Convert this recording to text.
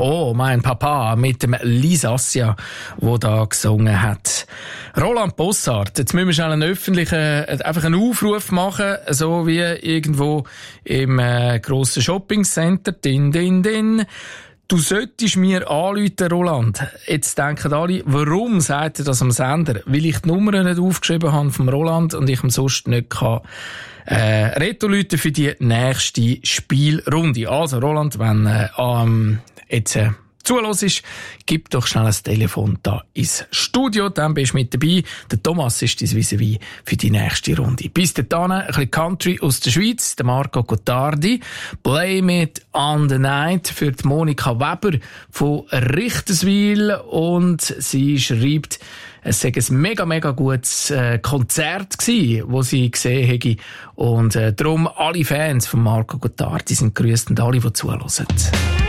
Oh, mein Papa mit dem Lisassia, wo da gesungen hat. Roland Bossart, jetzt müssen wir schnell einfach einen Aufruf machen, so wie irgendwo im grossen Shoppingcenter. Din, din, din. Du solltest mir anrufen, Roland. Jetzt denken alle, warum sagt er das am Sender? Weil ich die Nummer nicht aufgeschrieben habe vom Roland und ich ihm sonst nicht kann Retro-Leute für die nächste Spielrunde. Also Roland, wenn jetzt zuhörst, gib doch schnell ein Telefon da ins Studio, dann bist du mit dabei. Der Thomas ist dein Vis-à-vis für die nächste Runde. Bis dahin ein bisschen Country aus der Schweiz, der Marco Gottardi. Blame It on the Night für die Monika Weber von Richterswil. Und sie schreibt, es sei ein mega, mega gutes Konzert gewesen, das sie gesehen hätte. Und darum alle Fans von Marco Gottardi sind grüßt und alle, die zuhören.